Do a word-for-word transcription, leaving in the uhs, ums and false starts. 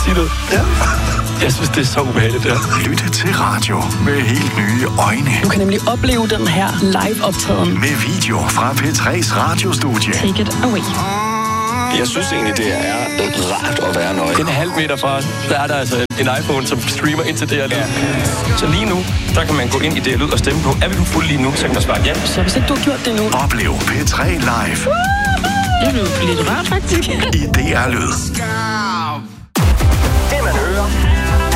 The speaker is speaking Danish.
sige noget? Ja. Jeg synes, det er så ubehageligt, det her. Lytte til radio med helt nye øjne. Du kan nemlig opleve den her live-optagen. Med video fra P tre's radiostudie. Take it away. Jeg synes egentlig, det er rart at være nøje. En halv meter fra os, der er der altså en iPhone, som streamer ind til D R Lyd. Ja. Så lige nu, der kan man gå ind i D R Lyd og stemme på, er vi du fuld lige nu, så kan man svare ja. Så hvis ikke du har gjort det nu... Oplev P tre live. Det er jo lidt rart, faktisk. I D R Lyd. Det man hører,